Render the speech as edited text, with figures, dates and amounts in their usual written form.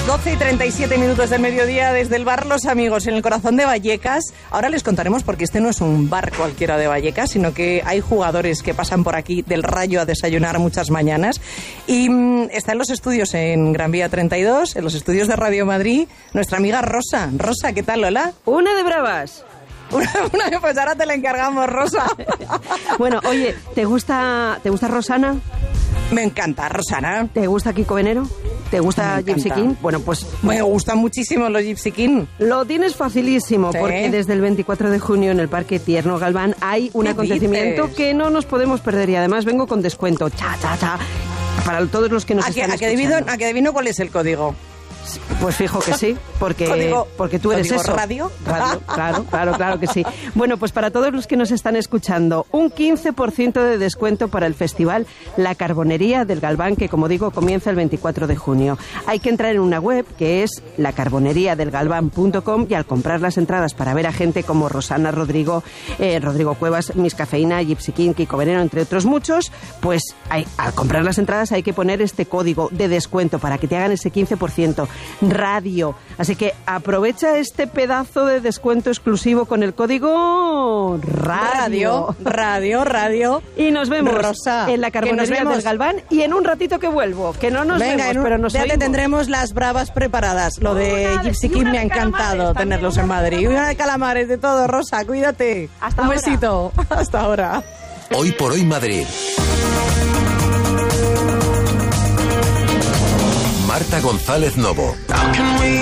12:37 del mediodía desde el bar Los Amigos en el corazón de Vallecas. Ahora les contaremos porque este no es un bar cualquiera de Vallecas, sino que hay jugadores que pasan por aquí del Rayo a desayunar muchas mañanas. Y está en los estudios en Gran Vía 32, en los estudios de Radio Madrid, nuestra amiga Rosa. Rosa, ¿qué tal, Lola? Una de bravas. Pues ahora te la encargamos, Rosa. Bueno, oye, ¿te gusta Rosana? Me encanta, Rosana. ¿Te gusta Kiko Venero? ¿Te gusta Gypsy King? Bueno, pues... Me gustan muchísimo los Gypsy King. Lo tienes facilísimo, ¿sí? Porque desde el 24 de junio en el Parque Tierno Galván hay un acontecimiento que no nos podemos perder y además vengo con descuento. Cha, cha, cha. Para todos los que nos están escuchando. ¿A que adivino cuál es el código? Pues fijo que sí, porque tú eres eso. ¿Radio? Claro que sí. Bueno, pues para todos los que nos están escuchando, un 15% de descuento para el festival La Carbonería del Galván, que como digo, comienza el 24 de junio. Hay que entrar en una web que es lacarboneriadelgalvan.com y al comprar las entradas para ver a gente como Rosana, Rodrigo Cuevas, Miss Cafeína, Gypsy King, Kiko Veneno, entre otros muchos, pues al comprar las entradas hay que poner este código de descuento para que te hagan ese 15%. Radio. Así que aprovecha este pedazo de descuento exclusivo con el código Radio. Y nos vemos, Rosa, en la Carbonería del Galván y en un ratito que vuelvo. Que no nos vemos, pero nos oímos. Ya te tendremos las bravas preparadas. Lo de Gypsy King me ha encantado tenerlos en Madrid. Y una de calamares, de todo, Rosa, cuídate. Hasta un ahora. besito. Hasta ahora. Hoy por hoy Madrid. Marta González Novo.